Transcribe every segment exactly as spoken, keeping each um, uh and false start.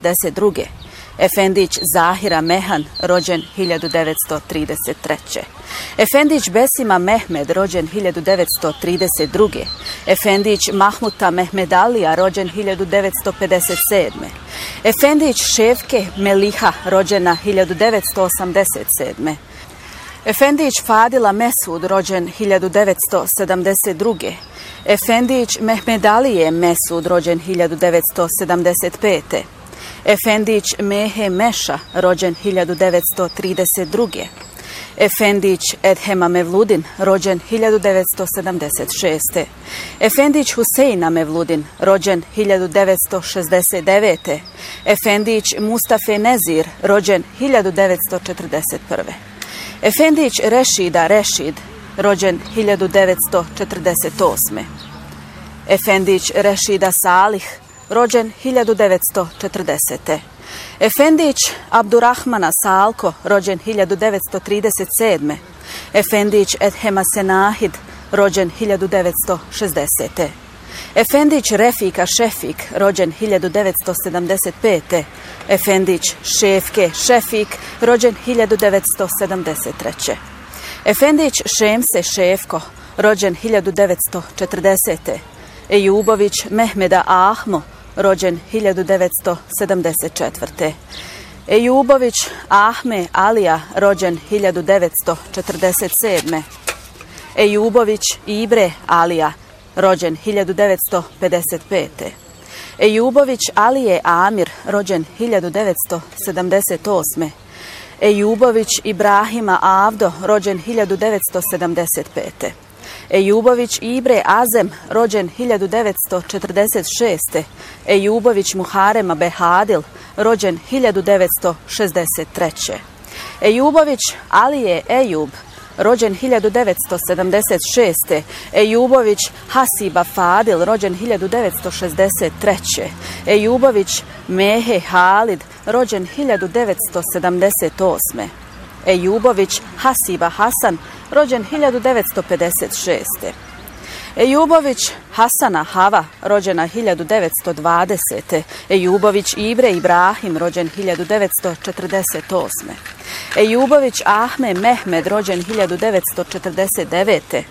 devedeset druge Efendić Zahira Mehan, rođen hiljadu devetsto trideset treće Efendić Besima Mehmed, rođen hiljadu devetsto trideset druge Efendić Mahmuta Mehmedalija, rođen hiljadu devetsto pedeset sedme Efendić Ševke Meliha, rođena hiljadu devetsto osamdeset sedme Efendić Fadila Mesud, rođen hiljadu devetsto sedamdeset druge Efendić Mehmedalije Mesud, rođen hiljadu devetsto sedamdeset pete Efendić Mehe Meša, rođen hiljadu devetsto trideset druge Efendić Edhema Mevludin, rođen hiljadu devetsto sedamdeset šeste Efendić Huseina Mevludin, rođen hiljadu devetsto šezdeset devete Efendić Mustafe Nezir, rođen hiljadu devetsto četrdeset prve Efendić Rešida Rešid, rođen hiljadu devetsto četrdeset osme Efendić Rešida Salih, rođen hiljadu devetsto četrdesete Efendić Abdurrahmana Salko, rođen hiljadu devetsto trideset sedme Efendić Edhema Senahid, rođen hiljadu devetsto šezdesete Efendić Refika Šefik, rođen hiljadu devetsto sedamdeset pete Efendić Šefke Šefik, rođen hiljadu devetsto sedamdeset treće Efendić Šemse Šefko, rođen hiljadu devetsto četrdesete Ejubović Mehmeda Ahmo, rođen hiljadu devetsto sedamdeset četvrte Ejubović Ahme Alija, rođen hiljadu devetsto četrdeset sedme Ejubović Ibre Alija, rođen hiljadu devetsto pedeset pete Ejubović Alije Amir, rođen hiljadu devetsto sedamdeset osme Ejubović Ibrahima Avdo, rođen hiljadu devetsto sedamdeset pete Ejubović Ibre Azem, rođen hiljadu devetsto četrdeset šeste Ejubović Muharema Behadil, rođen hiljadu devetsto šezdeset treće Ejubović Alije Ejub, rođen hiljadu devetsto sedamdeset šeste Ejubović Hasiba Fadil, rođen hiljadu devetsto šezdeset treće Ejubović Mehe Halid, rođen hiljadu devetsto sedamdeset osme Ejubović Hasiba Hasan, rođen hiljadu devetsto pedeset šeste Ejubović Hasana Hava, rođena hiljadu devetsto dvadesete Ejubović Ibre Ibrahim, rođen hiljadu devetsto četrdeset osme Ejubović Ahme Mehmed, rođen hiljadu devetsto četrdeset devete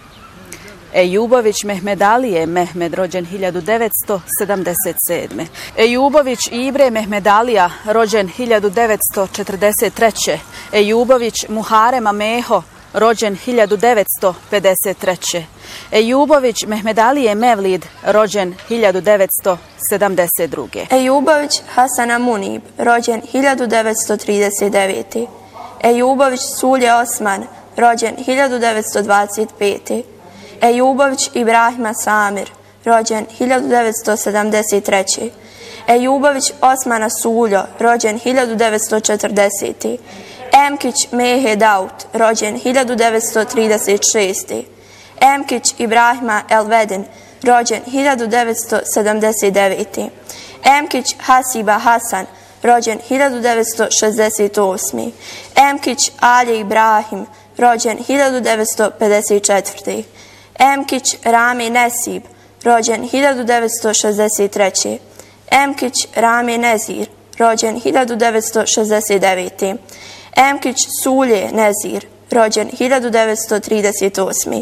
Ejubović Mehmedalije Mehmed, rođen hiljadu devetsto sedamdeset sedme Ejubović Ibre Mehmedalija, rođen hiljadu devetsto četrdeset treće Ejubović Muharema Meho, rođen hiljadu devetsto pedeset treće Ejubović Mehmedalije Mevlid, rođen hiljadu devetsto sedamdeset druge Ejubović Hasana Munib, rođen hiljadu devetsto trideset devete Ejubović Sulje Osman, rođen hiljadu devetsto dvadeset pete Ejubović Ibrahima Samir, rođen hiljadu devetsto sedamdeset treće Ejubović Osmana Suljo, rođen hiljadu devetsto četrdesete Emkić Mehe Daut, rođen hiljadu devetsto trideset šeste Emkić Ibrahima Elvedin, rođen hiljadu devetsto sedamdeset devete Emkić Hasiba Hasan, rođen hiljadu devetsto šezdeset osme Emkić Alije Ibrahim, rođen hiljadu devetsto pedeset četvrte Emkić Rami Nesib, rođen hiljadu devetsto šezdeset treće Emkić Rami Nezir, rođen hiljadu devetsto šezdeset devete Emkić Sulje Nezir, rođen hiljadu devetsto trideset osme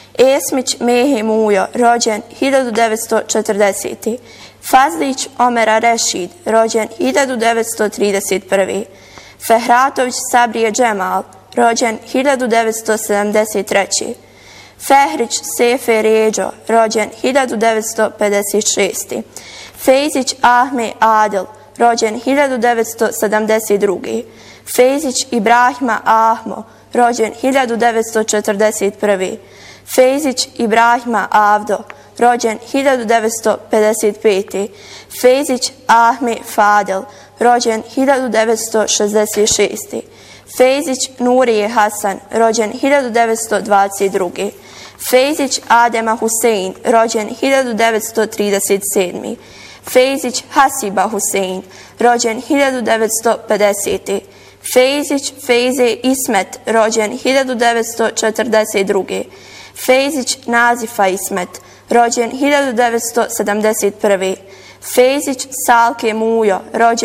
Esmić Mehe Mujo, rođen hiljadu devetsto četrdesete Fazlić Omera Rešid, rođen hiljadu devetsto trideset prve Fehratović Sabrije Džemal, rođen hiljadu devetsto sedamdeset treće Fehrić Sefe Ređo, rođen hiljadu devetsto pedeset šeste Fejzić Ahme Adil, rođen hiljadu devetsto sedamdeset druge Fejzić Ibrahima Ahmo, rođen hiljadu devetsto četrdeset prve Fejzić Ibrahima Avdo, rođen hiljadu devetsto pedeset pete Fejzić Ahme Fadil, rođen hiljadu devetsto šezdeset šeste Fejzić Nurije Hasan, rođen hiljadu devetsto dvadeset druge Fejzić Adema Husein, rođen hiljadu devetsto trideset sedme Fejzić Hasiba Husein, rođen hiljadu devetsto pedesete Fejzić Fejze Ismet, rođen hiljadu devetsto četrdeset druge Fejzić Nazifa Ismet, rođen hiljadu devetsto sedamdeset prve Fejzić Salke Mujo, rođen